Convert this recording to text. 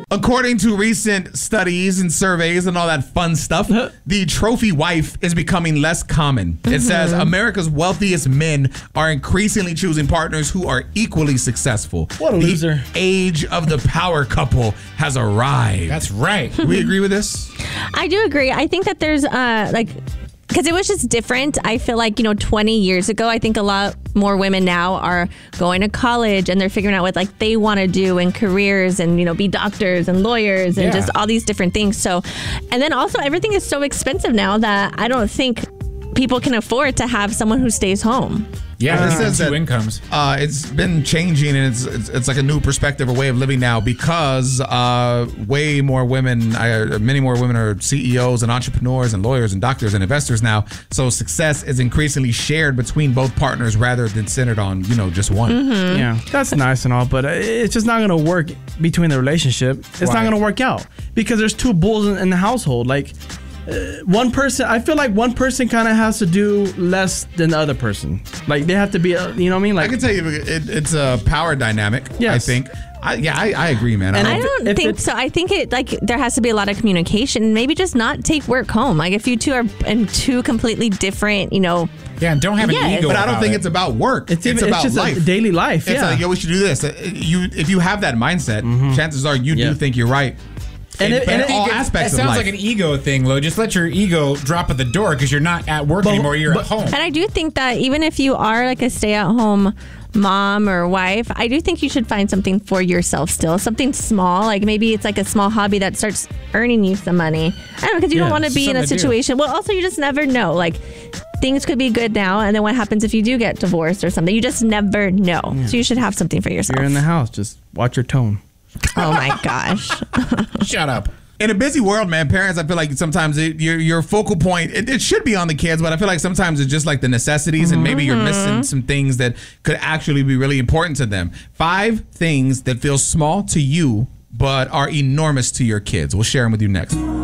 According to recent studies and surveys and all that fun stuff, the trophy wife is becoming less common. It says America's wealthiest men are increasingly choosing partners who are equally successful. What a loser. The age of the power couple has arrived. That's right. We agree with this? I do agree. I think that there's because it was just different. I feel like, 20 years ago, I think a lot more women now are going to college and they're figuring out what they want to do in careers and, be doctors and lawyers and just all these different things. So, and then also everything is so expensive now that I don't think people can afford to have someone who stays home. Yeah, It says two that, incomes. It's been changing, and it's like a new perspective, a way of living now, because many more women are CEOs and entrepreneurs and lawyers and doctors and investors now. So success is increasingly shared between both partners rather than centered on just one. Mm-hmm. Yeah, that's nice and all, but it's just not going to work between the relationship. It's not going to work out because there's two bulls in the household. One person, I feel like one person kind of has to do less than the other person. They have to be, you know what I mean? I can tell you it's a power dynamic, yes. I think. I agree, man. And I don't think so. I think there has to be a lot of communication. Maybe just not take work home. If you two are in two completely different, Yeah, and don't have an ego. But I don't think it's about work. It's about just life. Daily life. It's like, we should do this. If you have that mindset, chances are you do think you're right. And all aspects it of life. sounds like an ego thing, Lo. Just let your ego drop at the door because you're not at work anymore. You're at home. And I do think that even if you are a stay-at-home mom or wife, I do think you should find something for yourself still. Something small. Maybe it's a small hobby that starts earning you some money. I don't know, because you don't want to be in a situation. Well, also, you just never know. Things could be good now, and then what happens if you do get divorced or something? You just never know. Yeah. So you should have something for yourself. You're in the house. Just watch your tone. Oh my gosh. Shut up. In a busy world, man, parents, I feel like sometimes your focal point, it should be on the kids, but I feel like sometimes it's just the necessities and maybe you're missing some things that could actually be really important to them. 5 things that feel small to you but are enormous to your kids. We'll share them with you next.